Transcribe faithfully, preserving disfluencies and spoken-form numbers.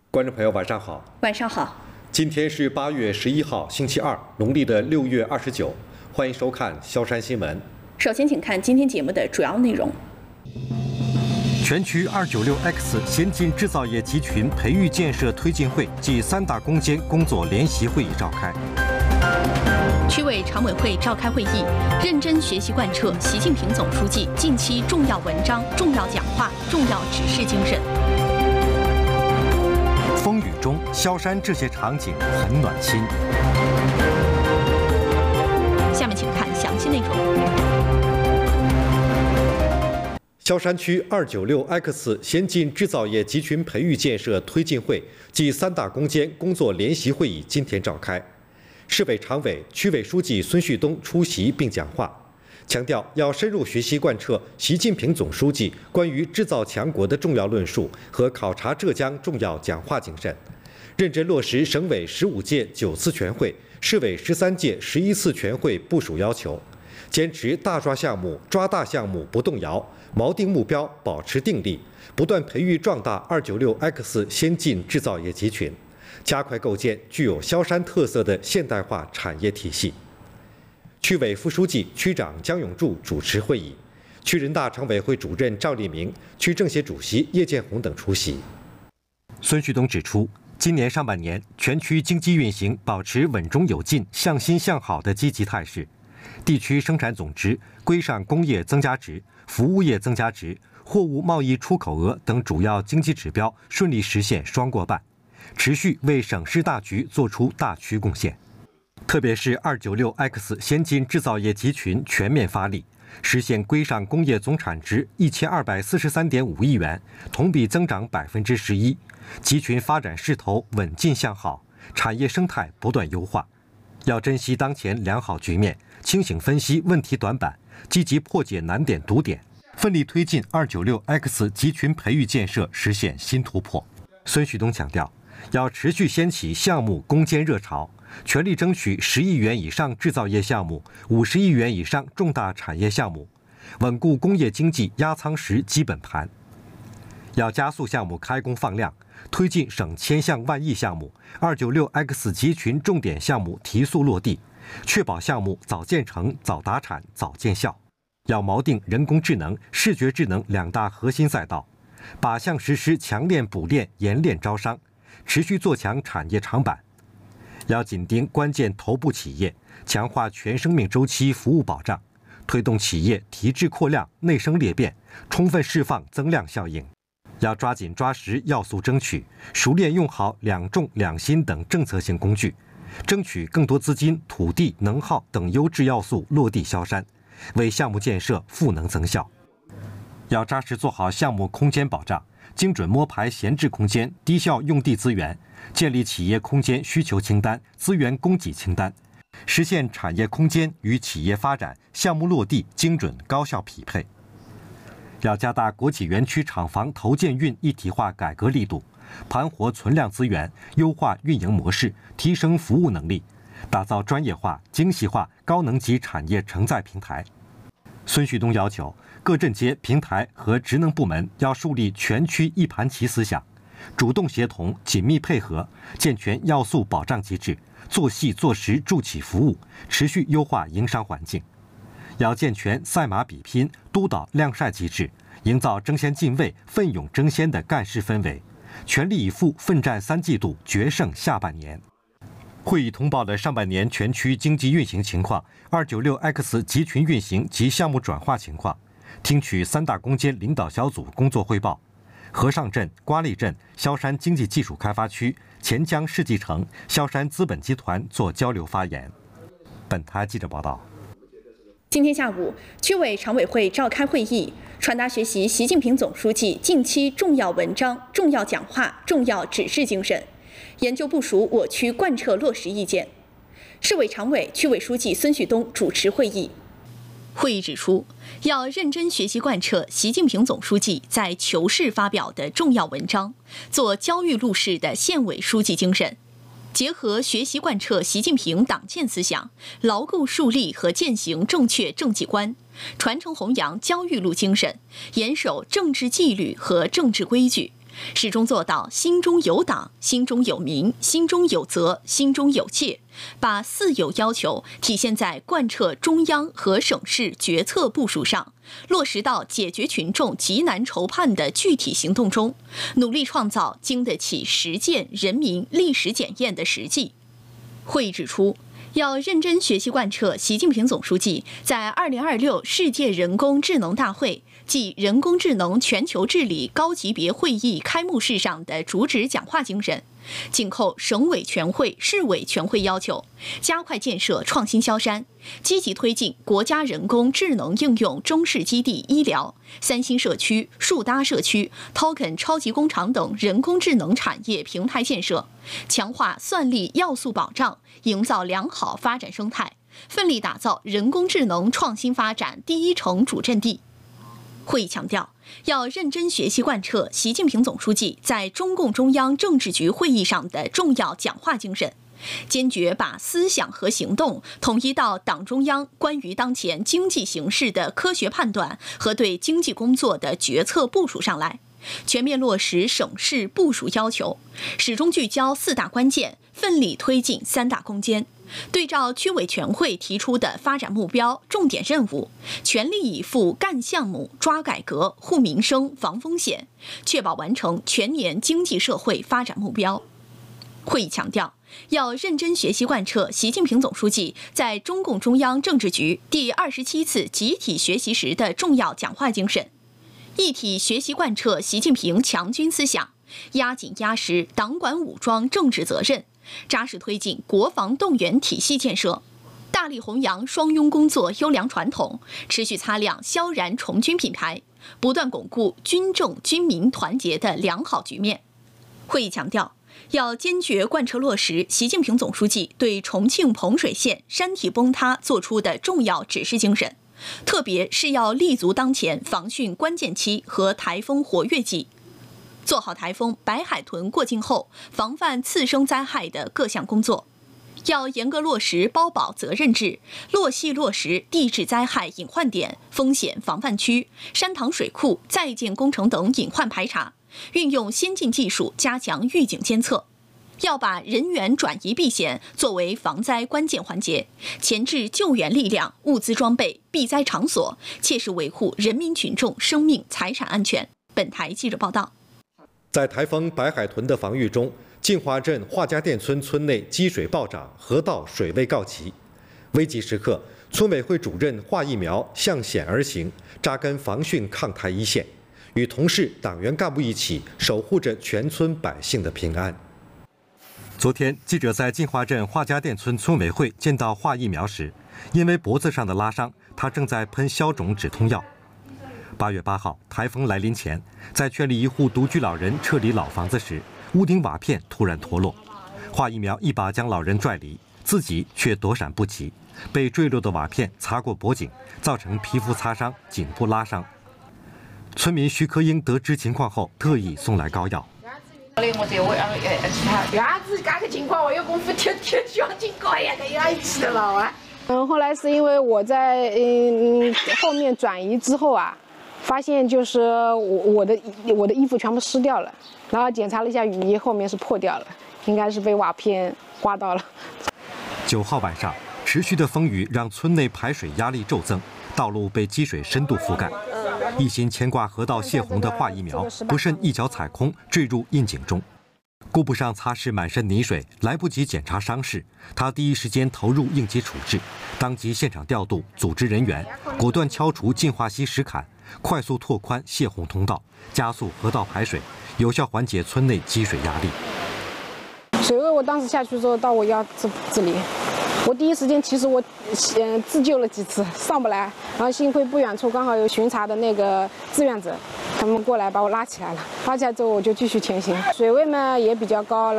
观众朋友，晚上好。 晚上好。 今天是八月十一号，星期二，农历的六月二十九。欢迎收看萧山新闻。 首先，请看今天节目的主要内容。 全区二九六 X 先进制造业集群培育建设推进会暨三大攻坚工作联席会议召开。 区委常委会召开会议，认真学习贯彻习近平总书记近期重要文章、重要讲话、重要指示精神。 风雨中，萧山这些场景很暖心。 下面请看详细内容。 萧山区二九六 X 先进制造业集群培育建设推进会暨三大攻坚工作联席会议今天召开，市委常委、区委书记孙旭东出席并讲话，强调要深入学习贯彻习近平总书记关于制造强国的重要论述和考察浙江重要讲话精神，认真落实省委十五届九次全会、市委十三届十一次全会部署要求，坚持大抓项目、抓大项目不动摇，锚定目标保持定力，不断培育壮大二九六 X 先进制造业集群，加快构建具有萧山特色的现代化产业体系。区委副书记、区长姜永柱主持会议，区人大常委会主任赵立明、区政协主席叶建红等出席。 孙旭东指出，今年上半年全区经济运行保持稳中有进、向新向好的积极态势，地区生产总值、规上工业增加值、服务业增加值、货物贸易出口额等主要经济指标顺利实现双过半，持续为省市大局做出大区贡献。特别是二九六 X 先进制造业集群全面发力，实现规上工业总产值一千二百四十三点五亿元，同比增长百分之十一，集群发展势头稳进向好，产业生态不断优化。要珍惜当前良好局面，清醒分析问题短板，积极破解难点堵点，奋力推进二九六 X 集群培育建设实现新突破。孙旭东强调，要持续掀起项目攻坚热潮，全力争取十亿元以上制造业项目、五十亿元以上重大产业项目，稳固工业经济压舱石基本盘。要加速项目开工放量，推进省千项万亿项目、二九六 X 集群重点项目提速落地，确保项目早建成、早达产、早见效。要锚定人工智能、视觉智能两大核心赛道，靶向实施强链补链、严链招商，持续做强产业长板。要紧盯关键头部企业，强化全生命周期服务保障，推动企业提质扩量、内生裂变，充分释放增量效应。要抓紧抓实要素争取，熟练用好两重两新等政策性工具，争取更多资金、土地、能耗等优质要素落地萧山，为项目建设赋能增效。要扎实做好项目空间保障，精准摸排闲置空间、低效用地资源，建立企业空间需求清单、资源供给清单，实现产业空间与企业发展、项目落地精准高效匹配。要加大国企园区厂房投建运一体化改革力度，盘活存量资源，优化运营模式，提升服务能力，打造专业化、精细化、高能级产业承载平台。孙旭东要求各镇街、平台和职能部门要树立全区一盘棋思想，主动协同、紧密配合，健全要素保障机制，做细做实助企服务，持续优化营商环境。要健全赛马比拼、督导量晒机制，营造争先进位、奋勇争先的干事氛围，全力以赴奋战三季度，决胜下半年。会议通报了上半年全区经济运行情况、二九六 X 集群运行及项目转化情况，听取三大攻坚领导小组工作汇报。和尚镇、瓜沥镇、萧山经济技术开发区、钱江世纪城、萧山资本集团做交流发言。本台记者报道。 今天下午，区委常委会召开会议，传达学习习近平总书记近期重要文章、重要讲话、重要指示精神，研究部署我区贯彻落实意见。市委常委、区委书记孙旭东主持会议。会议指出，要认真学习贯彻习近平总书记在求是发表的重要文章，做焦裕禄式的县委书记精神，结合学习贯彻习近平党建思想，牢固树立和践行正确政绩观，传承弘扬焦裕禄精神，严守政治纪律和政治规矩， 始终做到心中有党、心中有民、心中有责、心中有切，把四有要求体现在贯彻中央和省市决策部署上，落实到解决群众急难愁盼的具体行动中，努力创造经得起实践、人民历史检验的实际。会议指出，要认真学习贯彻习近平总书记在二零二六世界人工智能大会暨人工智能全球治理高级别会议开幕式上的主旨讲话精神，紧扣省委全会、市委全会要求，加快建设创新萧山，积极推进国家人工智能应用中式基地医疗、三星社区、树搭社区、Token 超级工厂等人工智能产业平台建设，强化算力要素保障，营造良好发展生态，奋力打造人工智能创新发展第一城主阵地。会议强调，要认真学习贯彻习近平总书记在中共中央政治局会议上的重要讲话精神，坚决把思想和行动统一到党中央关于当前经济形势的科学判断和对经济工作的决策部署上来，全面落实省市部署要求，始终聚焦四大关键，奋力推进三大攻坚。对照区委全会提出的发展目标、重点任务，全力以赴干项目、抓改革、护民生、防风险，确保完成全年经济社会发展目标。会议强调，要认真学习贯彻习近平总书记在中共中央政治局第二十七次集体学习时的重要讲话精神，一体学习贯彻习近平强军思想，压紧压实党管武装政治责任，扎实推进国防动员体系建设，大力弘扬双拥工作优良传统，持续擦亮萧然重军品牌，不断巩固军政军民团结的良好局面。会议强调，要坚决贯彻落实习近平总书记对重庆彭水县山体崩塌作出的重要指示精神，特别是要立足当前防汛关键期和台风活跃季，做好台风白海豚过境后防范次生灾害的各项工作，要严格落实包保责任制，落细落实地质灾害隐患点、风险防范区、山塘水库在建工程等隐患排查，运用先进技术加强预警监测。要把人员转移避险作为防灾关键环节，前置救援力量、物资装备、避灾场所，切实维护人民群众生命财产安全。本台记者报道。 在台风白海豚的防御中，晋华镇华家店村村内积水暴涨，河道水位告急。危急时刻，村委会主任华疫苗向险而行，扎根防汛抗台一线，与同事、党员干部一起守护着全村百姓的平安。 昨天，记者在晋华镇华家店村村委会见到华疫苗时，因为脖子上的拉伤，他正在喷消肿止痛药。八月八号，台风来临前，在劝离一户独居老人撤离老房子时，屋顶瓦片突然脱落，华疫苗一把将老人拽离，自己却躲闪不及，被坠落的瓦片擦过脖颈，造成皮肤擦伤、颈部拉伤。村民徐科英得知情况后，特意送来膏药。 我这我要呃，伢子这个情况，我有功夫天天想警告呀，那要一起的了啊。 嗯，后来是因为我在嗯后面转移之后啊，发现就是我我的我的衣服全部湿掉了，然后检查了一下雨衣，后面是破掉了，应该是被瓦片刮到了。 九号晚上，持续的风雨让村内排水压力骤增，道路被积水深度覆盖。一心牵挂河道泄洪的华疫苗，不慎一脚踩空，坠入窨井中。顾不上擦拭满身泥水，来不及检查伤势，他第一时间投入应急处置，当即现场调度组织人员，果断敲除净化溪石坎，快速拓宽泄洪通道，加速河道排水，有效缓解村内积水压力。 水位我当时下去之后到我腰这这里，我第一时间其实我嗯、呃、自救了几次，上不来，然后幸亏不远处刚好有巡查的那个志愿者，他们过来把我拉起来了，拉起来之后我就继续前行，水位呢也比较高了。